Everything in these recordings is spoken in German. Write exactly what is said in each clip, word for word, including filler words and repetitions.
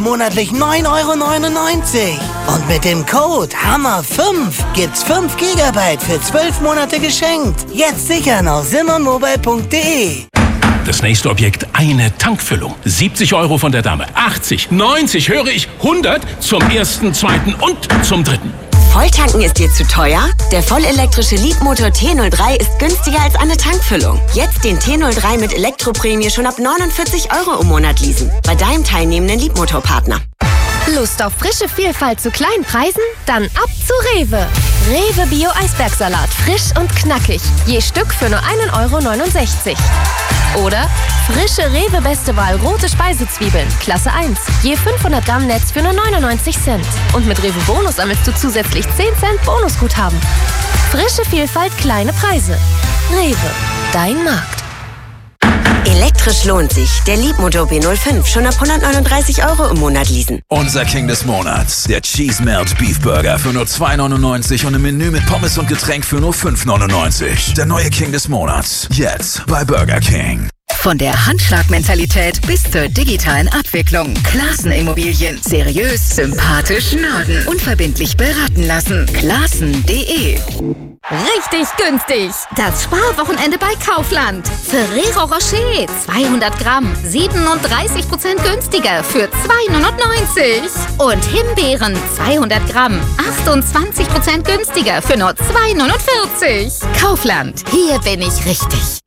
monatlich neun Euro neunundneunzig. Und mit dem Code Hammer fünf gibt's fünf Gigabyte für zwölf Monate geschenkt. Jetzt sichern auf simmermobile punkt de. Das nächste Objekt, eine Tankfüllung. siebzig Euro von der Dame. achtzig, neunzig, höre ich, hundert zum ersten, zweiten und zum dritten. Volltanken ist dir zu teuer? Der vollelektrische Leapmotor T null drei ist günstiger als eine Tankfüllung. Jetzt den T null drei mit Elektroprämie schon ab neunundvierzig Euro im Monat leasen. Bei deinem teilnehmenden Leapmotor-Partner. Lust auf frische Vielfalt zu kleinen Preisen? Dann ab zu Rewe. Rewe Bio Eisbergsalat. Frisch und knackig. Je Stück für nur ein Euro neunundsechzig. Oder frische Rewe Beste Wahl rote Speisezwiebeln. Klasse eins. Je fünfhundert Gramm Netz für nur neunundneunzig Cent. Und mit Rewe Bonus sammelst du zusätzlich zehn Cent Bonusguthaben. Frische Vielfalt, kleine Preise. Rewe. Dein Markt. Elektrisch lohnt sich. Der Leapmotor B null fünf schon ab hundertneununddreißig Euro im Monat leasen. Unser King des Monats. Der Cheese Melt Beef Burger für nur zwei neunundneunzig und ein Menü mit Pommes und Getränk für nur fünf neunundneunzig. Der neue King des Monats. Jetzt bei Burger King. Von der Handschlagmentalität bis zur digitalen Abwicklung. Classen Immobilien. Seriös, sympathisch, Norden. Unverbindlich beraten lassen. Classen punkt de. Richtig günstig. Das Sparwochenende bei Kaufland. Ferrero Rocher zweihundert Gramm, siebenunddreißig Prozent günstiger für zwei neunundneunzig. Und Himbeeren zweihundert Gramm, achtundzwanzig Prozent günstiger für nur zwei neunundvierzig. Kaufland, hier bin ich richtig.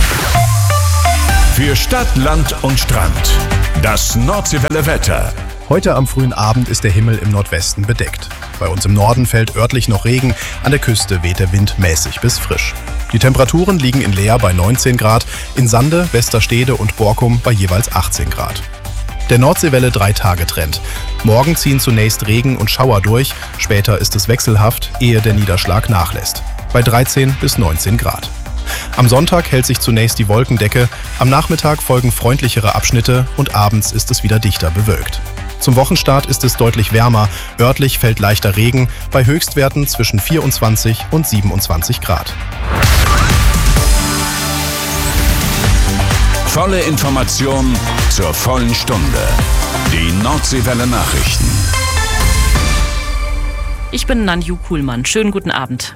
Für Stadt, Land und Strand. Das Nordseewelle Wetter. Heute am frühen Abend ist der Himmel im Nordwesten bedeckt. Bei uns im Norden fällt örtlich noch Regen, an der Küste weht der Wind mäßig bis frisch. Die Temperaturen liegen in Leer bei neunzehn Grad, in Sande, Westerstede und Borkum bei jeweils achtzehn Grad. Der Nordseewelle drei-Tage-Trend. Morgen ziehen zunächst Regen und Schauer durch, später ist es wechselhaft, ehe der Niederschlag nachlässt. Bei dreizehn bis neunzehn Grad. Am Sonntag hält sich zunächst die Wolkendecke, am Nachmittag folgen freundlichere Abschnitte und abends ist es wieder dichter bewölkt. Zum Wochenstart ist es deutlich wärmer, örtlich fällt leichter Regen, bei Höchstwerten zwischen vierundzwanzig und siebenundzwanzig Grad. Volle Information zur vollen Stunde. Die Nordseewelle Nachrichten. Ich bin Nanju Kuhlmann. Schönen guten Abend.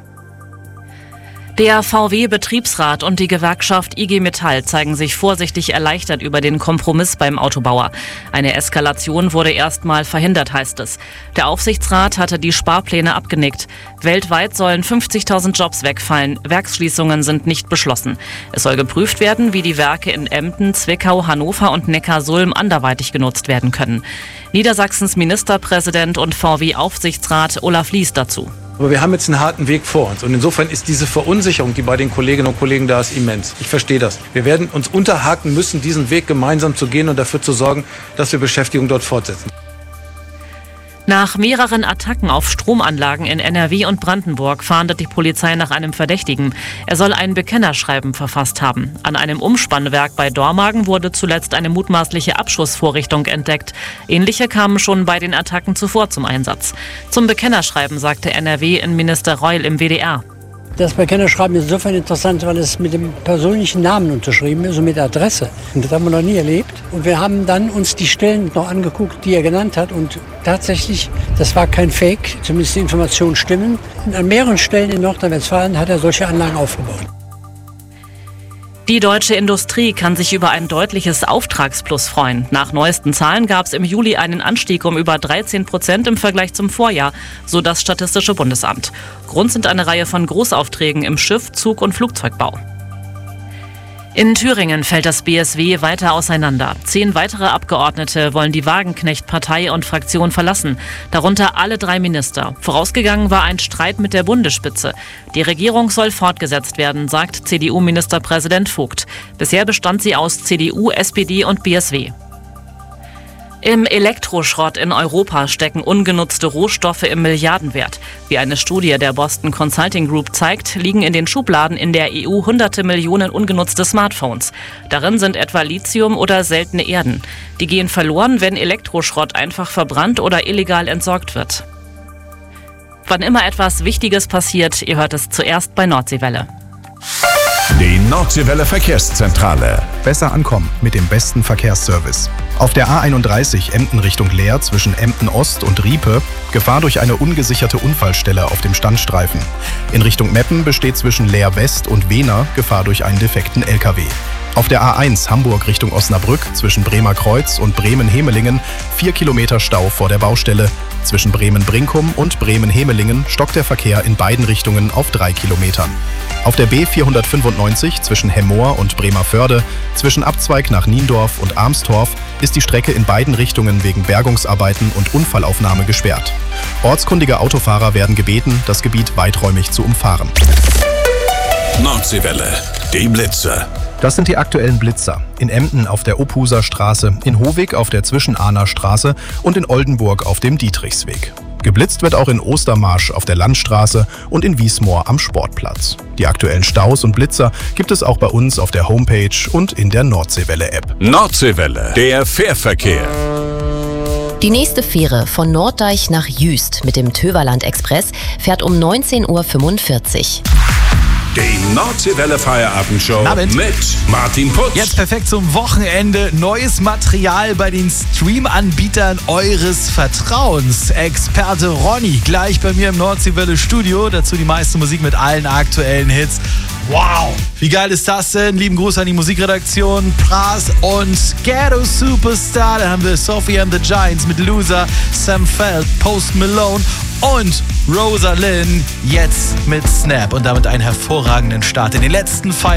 Der V W-Betriebsrat und die Gewerkschaft I G Metall zeigen sich vorsichtig erleichtert über den Kompromiss beim Autobauer. Eine Eskalation wurde erstmal verhindert, heißt es. Der Aufsichtsrat hatte die Sparpläne abgenickt. Weltweit sollen fünfzigtausend Jobs wegfallen. Werksschließungen sind nicht beschlossen. Es soll geprüft werden, wie die Werke in Emden, Zwickau, Hannover und Neckarsulm anderweitig genutzt werden können. Niedersachsens Ministerpräsident und V W-Aufsichtsrat Olaf Lies dazu. Aber wir haben jetzt einen harten Weg vor uns. Und insofern ist diese Verunsicherung, die bei den Kolleginnen und Kollegen da ist, immens. Ich verstehe das. Wir werden uns unterhaken müssen, diesen Weg gemeinsam zu gehen und dafür zu sorgen, dass wir Beschäftigung dort fortsetzen. Nach mehreren Attacken auf Stromanlagen in N R W und Brandenburg fahndet die Polizei nach einem Verdächtigen. Er soll ein Bekennerschreiben verfasst haben. An einem Umspannwerk bei Dormagen wurde zuletzt eine mutmaßliche Abschussvorrichtung entdeckt. Ähnliche kamen schon bei den Attacken zuvor zum Einsatz. Zum Bekennerschreiben sagte N R W-Innenminister Reul im W D R. Das Bekennerschreiben ist insofern interessant, weil es mit dem persönlichen Namen unterschrieben ist und mit Adresse. Und das haben wir noch nie erlebt. Und wir haben dann uns die Stellen noch angeguckt, die er genannt hat. Und tatsächlich, das war kein Fake, zumindest die Informationen stimmen. Und an mehreren Stellen in Nordrhein-Westfalen hat er solche Anlagen aufgebaut. Die deutsche Industrie kann sich über ein deutliches Auftragsplus freuen. Nach neuesten Zahlen gab es im Juli einen Anstieg um über dreizehn Prozent im Vergleich zum Vorjahr, so das Statistische Bundesamt. Grund sind eine Reihe von Großaufträgen im Schiff-, Zug- und Flugzeugbau. In Thüringen fällt das B S W weiter auseinander. Zehn weitere Abgeordnete wollen die Wagenknecht-Partei und Fraktion verlassen, darunter alle drei Minister. Vorausgegangen war ein Streit mit der Bundesspitze. Die Regierung soll fortgesetzt werden, sagt C D U-Ministerpräsident Vogt. Bisher bestand sie aus C D U, S P D und B S W. Im Elektroschrott in Europa stecken ungenutzte Rohstoffe im Milliardenwert. Wie eine Studie der Boston Consulting Group zeigt, liegen in den Schubladen in der E U hunderte Millionen ungenutzte Smartphones. Darin sind etwa Lithium oder seltene Erden. Die gehen verloren, wenn Elektroschrott einfach verbrannt oder illegal entsorgt wird. Wann immer etwas Wichtiges passiert, ihr hört es zuerst bei Nordseewelle. Die Nordseewelle Verkehrszentrale. besser ankommen mit dem besten Verkehrsservice. Auf der A einunddreißig Emden Richtung Leer zwischen Emden Ost und Riepe Gefahr durch eine ungesicherte Unfallstelle auf dem Standstreifen. In Richtung Meppen besteht zwischen Leer West und Wehner Gefahr durch einen defekten L K W. Auf der A eins Hamburg Richtung Osnabrück zwischen Bremer Kreuz und Bremen-Hemelingen vier Kilometer Stau vor der Baustelle. Zwischen Bremen-Brinkum und Bremen-Hemelingen stockt der Verkehr in beiden Richtungen auf drei Kilometern. Auf der B vierhundertfünfundneunzig zwischen Hemmoor und Bremervörde, zwischen Abzweig nach Niendorf und Armstorf ist die Strecke in beiden Richtungen wegen Bergungsarbeiten und Unfallaufnahme gesperrt. Ortskundige Autofahrer werden gebeten, das Gebiet weiträumig zu umfahren. Nordseewelle, die Blitze. Das sind die aktuellen Blitzer. In Emden auf der Ophuser Straße, in Hovig auf der Zwischenahner Straße und in Oldenburg auf dem Dietrichsweg. Geblitzt wird auch in Ostermarsch auf der Landstraße und in Wiesmoor am Sportplatz. Die aktuellen Staus und Blitzer gibt es auch bei uns auf der Homepage und in der Nordseewelle-App. Nordseewelle, der Fährverkehr. Die nächste Fähre von Norddeich nach Jüst mit dem Töverland-Express fährt um neunzehn Uhr fünfundvierzig. Die Nordseewelle Feierabendshow mit Martin Putz. Jetzt perfekt zum Wochenende. Neues Material bei den Stream-Anbietern eures Vertrauens. Experte Ronny gleich bei mir im Nordseewelle Studio. Dazu die meiste Musik mit allen aktuellen Hits. Wow, wie geil ist das denn? Lieben Gruß an die Musikredaktion, Pras und Ghetto Superstar. Da haben wir Sophie and the Giants mit Loser, Sam Feld, Post Malone und Rosa Lynn jetzt mit Snap. Und damit einen hervorragenden Start in den letzten Feier.